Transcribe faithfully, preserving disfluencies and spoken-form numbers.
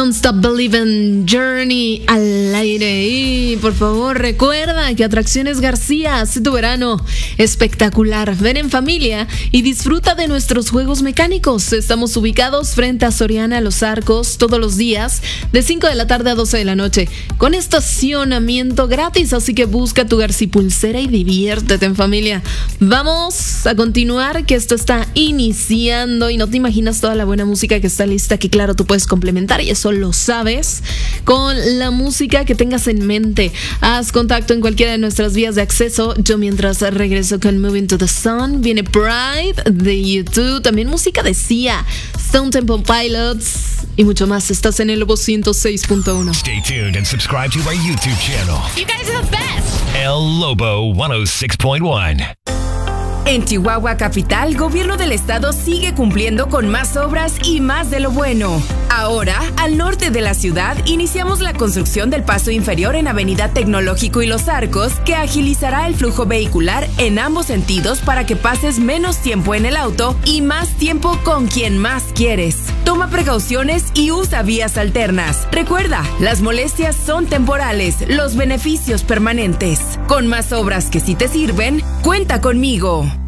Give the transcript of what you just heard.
Can't Stop Believing, Journey al aire. Y por favor recuerda que Atracciones García hace tu verano espectacular. Ven en familia y disfruta de nuestros juegos mecánicos. Estamos ubicados frente a Soriana Los Arcos todos los días de cinco de la tarde a doce de la noche con estacionamiento gratis, así que busca tu Garcipulsera y diviértete en familia. Vamos a continuar, que esto está iniciando y no te imaginas toda la buena música que está lista, que claro, tú puedes complementar y eso lo sabes con la música que tengas en mente. Haz contacto en cualquiera de nuestras vías de acceso. Yo mientras regreso con Moving to the Sun, viene Pride de YouTube, también música de Sia, Stone Temple Pilots y mucho más. Estás en el Lobo ciento seis punto uno. Stay tuned and subscribe to our YouTube channel. You guys are the best. El Lobo ciento seis punto uno. En Chihuahua Capital, Gobierno del Estado sigue cumpliendo con más obras y más de lo bueno. Ahora, al norte de la ciudad, iniciamos la construcción del paso inferior en Avenida Tecnológico y Los Arcos, que agilizará el flujo vehicular en ambos sentidos para que pases menos tiempo en el auto y más tiempo con quien más quieres. Toma precauciones y usa vías alternas. Recuerda, las molestias son temporales, los beneficios permanentes. Con más obras que sí te sirven, cuenta conmigo.